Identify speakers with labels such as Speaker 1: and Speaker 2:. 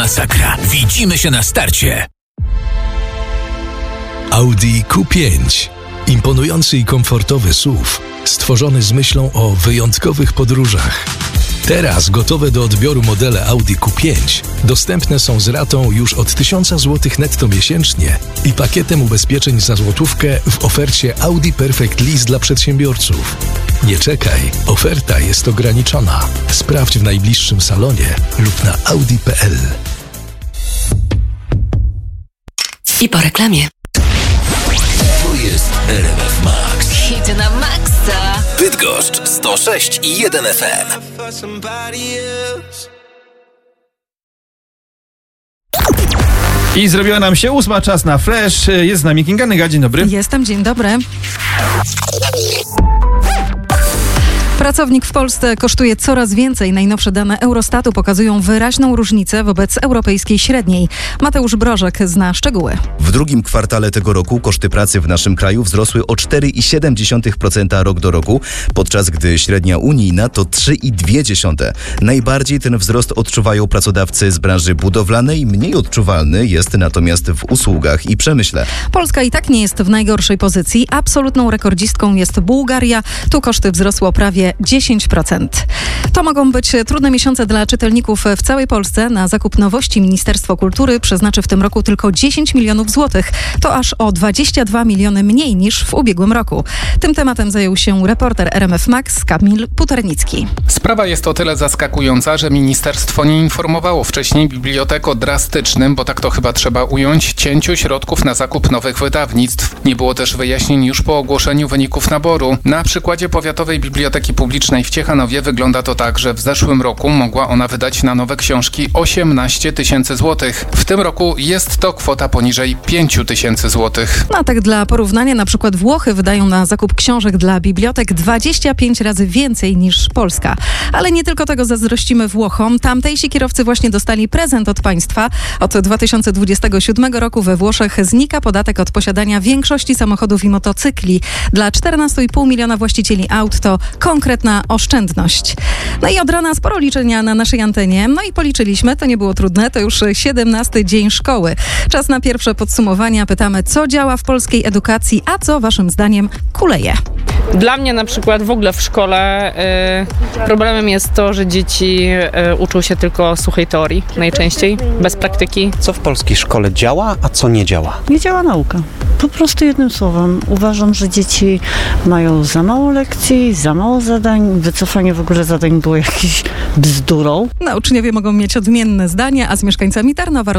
Speaker 1: masakra. Widzimy się na starcie.
Speaker 2: Audi Q5. Imponujący i komfortowy SUV, stworzony z myślą o wyjątkowych podróżach. Teraz gotowe do odbioru modele Audi Q5 dostępne są z ratą już od 1000 zł netto miesięcznie i pakietem ubezpieczeń za złotówkę w ofercie Audi Perfect Lease dla przedsiębiorców. Nie czekaj, oferta jest ograniczona. Sprawdź w najbliższym salonie lub na audi.pl.
Speaker 3: I po reklamie.
Speaker 1: To jest RMF Max.
Speaker 3: Hity na maksa.
Speaker 1: Bydgoszcz 106,1 FM.
Speaker 4: I zrobiła nam się 8, czas na Flash. Jest z nami Kinga Nyga, dzień dobry.
Speaker 5: Jestem, dzień dobry. Pracownik w Polsce kosztuje coraz więcej. Najnowsze dane Eurostatu pokazują wyraźną różnicę wobec europejskiej średniej. Mateusz Brożek zna szczegóły.
Speaker 6: W drugim kwartale tego roku koszty pracy w naszym kraju wzrosły o 4,7% rok do roku, podczas gdy średnia unijna to 3,2%. Najbardziej ten wzrost odczuwają pracodawcy z branży budowlanej, mniej odczuwalny jest natomiast w usługach i przemyśle.
Speaker 5: Polska i tak nie jest w najgorszej pozycji. Absolutną rekordzistką jest Bułgaria. Tu koszty wzrosły o prawie 10%. To mogą być trudne miesiące dla czytelników w całej Polsce. Na zakup nowości Ministerstwo Kultury przeznaczy w tym roku tylko 10 milionów złotych. To aż o 22 miliony mniej niż w ubiegłym roku. Tym tematem zajął się reporter RMF Max Kamil Puternicki.
Speaker 7: Sprawa jest o tyle zaskakująca, że ministerstwo nie informowało wcześniej bibliotek o drastycznym, bo tak to chyba trzeba ująć, cięciu środków na zakup nowych wydawnictw. Nie było też wyjaśnień już po ogłoszeniu wyników naboru. Na przykładzie Powiatowej Biblioteki Publicznej w Ciechanowie wygląda to tak, że w zeszłym roku mogła ona wydać na nowe książki 18 tysięcy złotych. W tym roku jest to kwota poniżej 5 tysięcy złotych.
Speaker 5: No tak dla porównania, na przykład Włochy wydają na zakup książek dla bibliotek 25 razy więcej niż Polska. Ale nie tylko tego zazdrościmy Włochom. Tamtejsi kierowcy właśnie dostali prezent od państwa. Od 2027 roku we Włoszech znika podatek od posiadania większości samochodów i motocykli. Dla 14,5 miliona właścicieli aut to konkretna oszczędność. No i od rana sporo liczenia na naszej antenie. No i policzyliśmy, to nie było trudne, to już 17 dzień szkoły. Czas na pierwsze podsumowania. Pytamy, co działa w polskiej edukacji, a co waszym zdaniem kuleje?
Speaker 8: Dla mnie na przykład w ogóle w szkole problemem jest to, że dzieci uczą się tylko suchej teorii najczęściej, bez praktyki.
Speaker 9: Co w polskiej szkole działa, a co nie działa?
Speaker 10: Nie działa nauka. Po prostu jednym słowem. Uważam, że dzieci mają za mało lekcji, za mało zadań. Wycofanie w ogóle zadań było jakieś bzdurą.
Speaker 5: No, uczniowie mogą mieć odmienne zdania, a z mieszkańcami Tarnowa